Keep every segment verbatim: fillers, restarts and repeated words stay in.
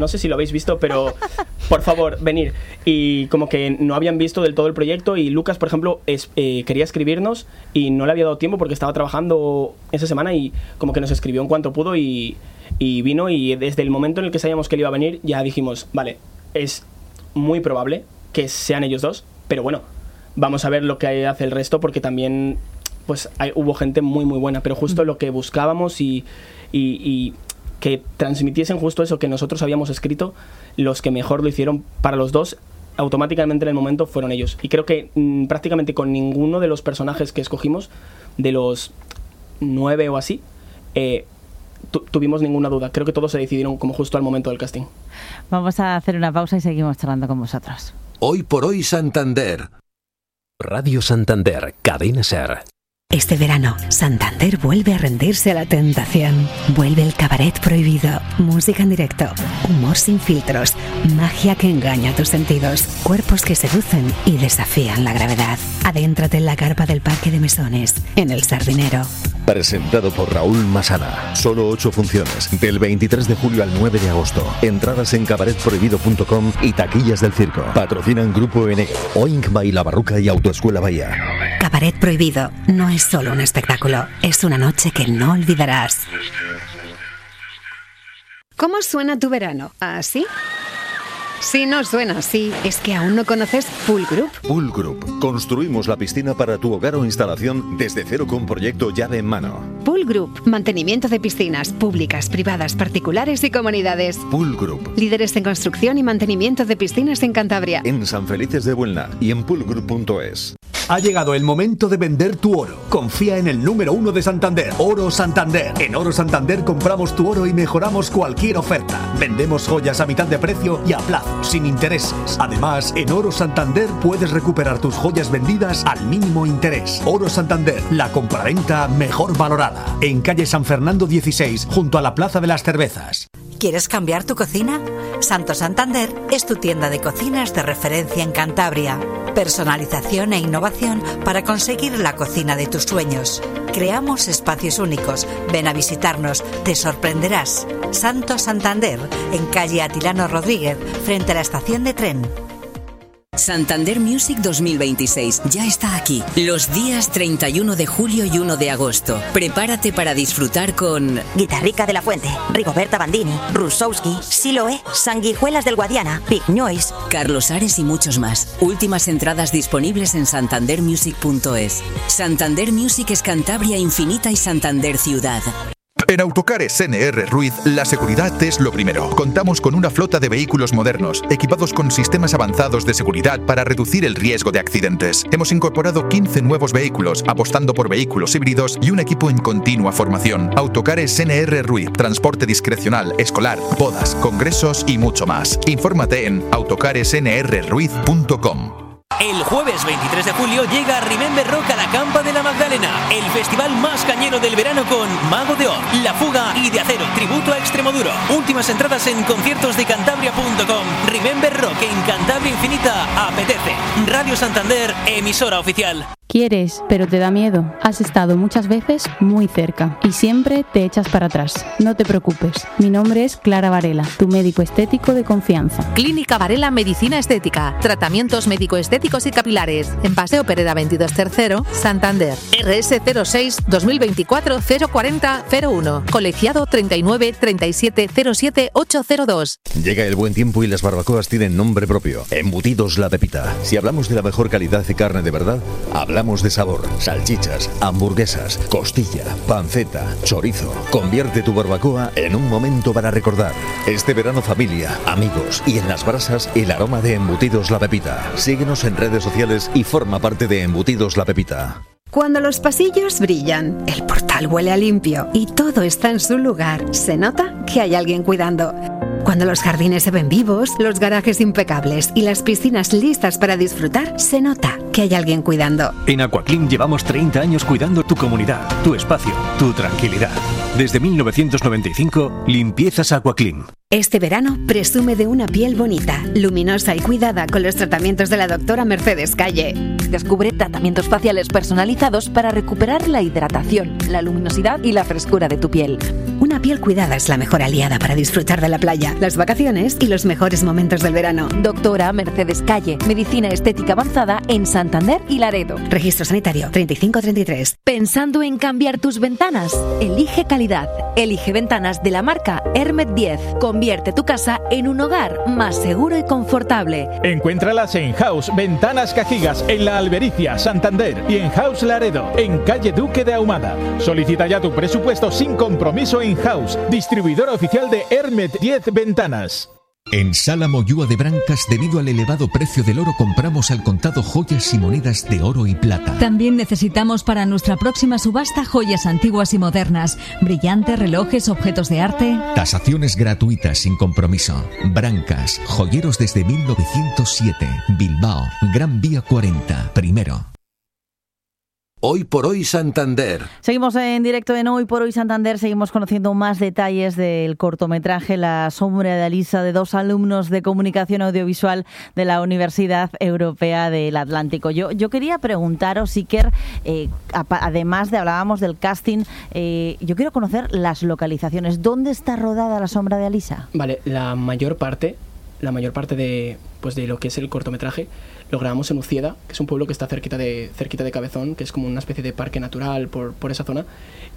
no sé si lo habéis visto, pero por favor, venir. Y como que no habían visto del todo el proyecto y Lucas, por ejemplo, es, eh, quería escribirnos y no le había dado tiempo porque estaba trabajando esa semana y como que nos escribió en cuanto pudo y, y vino, y desde el momento en el que sabíamos que él iba a venir ya dijimos, vale, es muy probable que sean ellos dos, pero bueno, vamos a ver lo que hace el resto porque también pues hay, hubo gente muy muy buena, pero justo lo que buscábamos y, y, y que transmitiesen justo eso que nosotros habíamos escrito, los que mejor lo hicieron para los dos automáticamente en el momento fueron ellos. Y creo que mmm, prácticamente con ninguno de los personajes que escogimos, de los nueve o así, eh, tu- tuvimos ninguna duda. Creo que todos se decidieron como justo al momento del casting. Vamos a hacer una pausa y seguimos charlando con vosotros. Hoy por hoy Santander. Radio Santander, Cadena Ser. Este verano, Santander vuelve a rendirse a la tentación. Vuelve el cabaret prohibido, música en directo, humor sin filtros, magia que engaña tus sentidos, cuerpos que seducen y desafían la gravedad. Adéntrate en la carpa del Parque de Mesones, en El Sardinero. Presentado por Raúl Masana. Solo ocho funciones, del veintitrés de julio al nueve de agosto. Entradas en cabaret prohibido punto com y taquillas del circo. Patrocinan Grupo N, Oink by La Barruca y Autoescuela Bahía. Cabaret prohibido no es solo un espectáculo, es una noche que no olvidarás. ¿Cómo suena tu verano? ¿Así? Si no suena así, es que aún no conoces Pool Group. Pool Group. Construimos la piscina para tu hogar o instalación desde cero con proyecto llave en mano. Pool Group. Mantenimiento de piscinas públicas, privadas, particulares y comunidades. Pool Group. Líderes en construcción y mantenimiento de piscinas en Cantabria. En San Felices de Buelna y en pool group punto es. Ha llegado el momento de vender tu oro. Confía en el número uno de Santander, Oro Santander. En Oro Santander compramos tu oro y mejoramos cualquier oferta. Vendemos joyas a mitad de precio y a plazo, sin intereses. Además, en Oro Santander puedes recuperar tus joyas vendidas al mínimo interés. Oro Santander, la compraventa mejor valorada. En calle San Fernando dieciséis, junto a la Plaza de las Cervezas. ¿Quieres cambiar tu cocina? Santo Santander es tu tienda de cocinas de referencia en Cantabria. Personalización e innovación para conseguir la cocina de tus sueños. Creamos espacios únicos. Ven a visitarnos, te sorprenderás. Santo Santander, en calle Atilano Rodríguez, frente a la estación de tren. Santander Music dos mil veintiséis ya está aquí. Los días treinta y uno de julio y uno de agosto. Prepárate para disfrutar con Guitarrica de la Fuente, Rigoberta Bandini, Rusowski, Siloé, Sanguijuelas del Guadiana, Big Noise, Carlos Ares y muchos más. Últimas entradas disponibles en santander music punto es. Santander Music es Cantabria infinita y Santander ciudad. En Autocares N R Ruiz, la seguridad es lo primero. Contamos con una flota de vehículos modernos, equipados con sistemas avanzados de seguridad para reducir el riesgo de accidentes. Hemos incorporado quince nuevos vehículos, apostando por vehículos híbridos y un equipo en continua formación. Autocares N R Ruiz, transporte discrecional, escolar, bodas, congresos y mucho más. Infórmate en autocares n r ruiz punto com. El jueves veintitrés de julio llega Remember Rock a la Campa de la Magdalena, el festival más cañero del verano con Mago de Oz, La Fuga y De Acero, tributo a Extremoduro. Últimas entradas en conciertos de cantabria punto com. Remember Rock en Cantabria Infinita apetece. Radio Santander, emisora oficial. Quieres, pero te da miedo. Has estado muchas veces muy cerca y siempre te echas para atrás. No te preocupes. Mi nombre es Clara Varela, tu médico estético de confianza. Clínica Varela Medicina Estética. Tratamientos médico-estéticos y capilares. En Paseo Pereda veintidós Tercero, Santander. R S cero seis dos mil veinticuatro cero cuarenta cero uno. Colegiado treinta y nueve treinta y siete cero siete ocho cero dos. Llega el buen tiempo y las barbacoas tienen nombre propio. Embutidos La Pepita. Si hablamos de la mejor calidad de carne de verdad, hablamos de sabor, salchichas, hamburguesas, costilla, panceta, chorizo. Convierte tu barbacoa en un momento para recordar. Este verano familia, amigos y en las brasas el aroma de Embutidos La Pepita. Síguenos en redes sociales y forma parte de Embutidos La Pepita. Cuando los pasillos brillan, el portal huele a limpio y todo está en su lugar, se nota que hay alguien cuidando. Cuando los jardines se ven vivos, los garajes impecables y las piscinas listas para disfrutar, se nota que hay alguien cuidando. En Aquaclim llevamos treinta años cuidando tu comunidad, tu espacio, tu tranquilidad. Desde mil novecientos noventa y cinco, Limpiezas Aquaclim. Este verano presume de una piel bonita, luminosa y cuidada con los tratamientos de la doctora Mercedes Calle. Descubre tratamientos faciales personalizados para recuperar la hidratación, la luminosidad y la frescura de tu piel. Una Una piel cuidada es la mejor aliada para disfrutar de la playa, las vacaciones y los mejores momentos del verano. Doctora Mercedes Calle, Medicina Estética Avanzada en Santander y Laredo. Registro sanitario treinta y cinco treinta y tres. ¿Pensando en cambiar tus ventanas? Elige calidad. Elige ventanas de la marca Hermet diez. Convierte tu casa en un hogar más seguro y confortable. Encuéntralas en House Ventanas Cajigas, en La Albericia, Santander, y en House Laredo, en calle Duque de Ahumada. Solicita ya tu presupuesto sin compromiso en House, distribuidor oficial de Hermet diez Ventanas. En Sala Moyúa de Brancas, debido al elevado precio del oro, compramos al contado joyas y monedas de oro y plata. También necesitamos para nuestra próxima subasta joyas antiguas y modernas, brillantes, relojes, objetos de arte. Tasaciones gratuitas sin compromiso. Brancas, joyeros desde mil novecientos siete. Bilbao, Gran Vía cuarenta, primero. Hoy por hoy Santander. Seguimos en directo en Hoy por hoy Santander, seguimos conociendo más detalles del cortometraje La sombra de Alisa, de dos alumnos de comunicación audiovisual de la Universidad Europea del Atlántico. Yo, yo quería preguntaros, Iker, eh, además de hablábamos del casting, eh, yo quiero conocer las localizaciones. ¿Dónde está rodada La sombra de Alisa? Vale, la mayor parte, la mayor parte de, pues de lo que es el cortometraje lo grabamos en Ucieda, que es un pueblo que está cerquita de, cerquita de Cabezón, que es como una especie de parque natural por, por esa zona.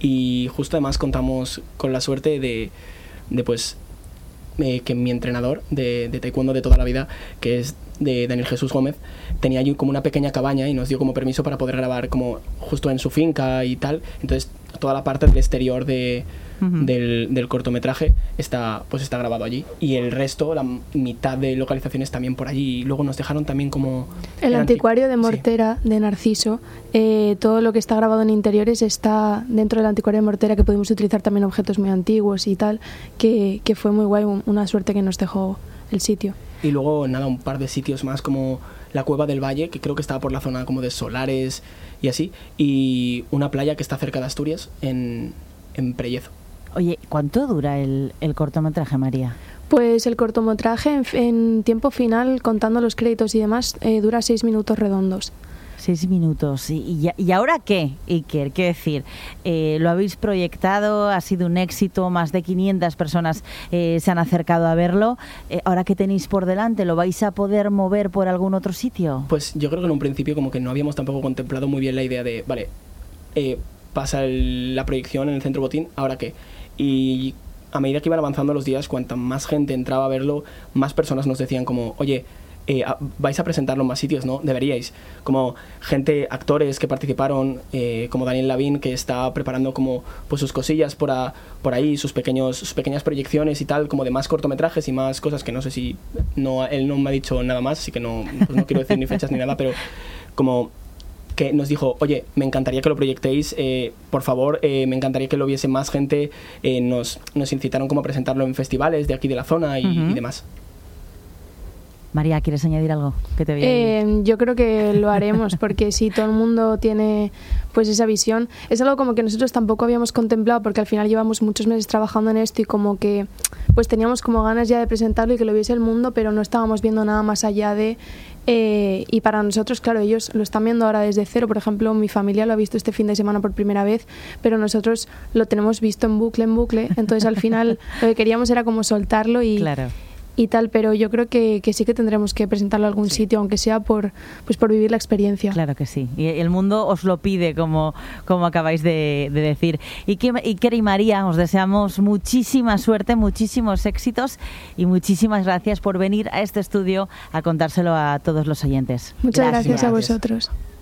Y justo además contamos con la suerte de, de pues, eh, que mi entrenador de, de taekwondo de toda la vida, que es de Daniel Jesús Gómez, tenía allí como una pequeña cabaña y nos dio como permiso para poder grabar como justo en su finca y tal. Entonces toda la parte del exterior de... Uh-huh. del, del cortometraje está pues está grabado allí, y el resto, la mitad de localizaciones también por allí. Y luego nos dejaron también como el, el anticuario anti- de Mortera, sí, de Narciso. Eh, todo lo que está grabado en interiores está dentro del anticuario de Mortera, que pudimos utilizar también objetos muy antiguos y tal, que, que fue muy guay, una suerte que nos dejó el sitio. Y luego nada, un par de sitios más como la Cueva del Valle, que creo que estaba por la zona como de Solares y así, y una playa que está cerca de Asturias, en, en Prellezo. Oye, ¿cuánto dura el, el cortometraje, María? Pues el cortometraje en, en tiempo final, contando los créditos y demás, eh, dura seis minutos redondos. Seis minutos. ¿Y, y, y ahora qué, Iker? Quiero decir, eh, lo habéis proyectado, ha sido un éxito, más de quinientas personas eh, se han acercado a verlo. Eh, ¿Ahora qué tenéis por delante? ¿Lo vais a poder mover por algún otro sitio? Pues yo creo que en un principio como que no habíamos tampoco contemplado muy bien la idea de, vale, eh, pasa el, la proyección en el Centro Botín, ¿ahora qué? Y a medida que iban avanzando los días, cuanta más gente entraba a verlo, más personas nos decían como, oye, eh, vais a presentarlo en más sitios, ¿no? Deberíais. Como gente, actores que participaron, eh, como Daniel Lavín, que está preparando como pues sus cosillas por, a, por ahí, sus pequeños sus pequeñas proyecciones y tal, como de más cortometrajes y más cosas que no sé si... no él no me ha dicho nada más, así que no, pues no quiero decir ni fechas ni nada, pero como... que nos dijo, oye, me encantaría que lo proyectéis, eh, por favor, eh, me encantaría que lo viese más gente, eh, nos, nos incitaron como a presentarlo en festivales de aquí de la zona y, uh-huh. y demás. María, ¿quieres añadir algo? Que te eh, yo creo que lo haremos, porque si todo el mundo tiene pues esa visión, es algo como que nosotros tampoco habíamos contemplado, porque al final llevamos muchos meses trabajando en esto y como que pues teníamos como ganas ya de presentarlo y que lo viese el mundo, pero no estábamos viendo nada más allá de... Eh, y para nosotros, claro, ellos lo están viendo ahora desde cero. Por ejemplo, mi familia lo ha visto este fin de semana por primera vez, pero nosotros lo tenemos visto en bucle, en bucle. Entonces al final lo que queríamos era como soltarlo y... Claro. y tal, pero yo creo que, que sí que tendremos que presentarlo a algún sí. sitio, aunque sea por pues por vivir la experiencia. Claro que sí, y el mundo os lo pide, como, como acabáis de, de decir. Y que, Iker y María, os deseamos muchísima suerte, muchísimos éxitos y muchísimas gracias por venir a este estudio a contárselo a todos los oyentes. Muchas gracias, gracias a vosotros.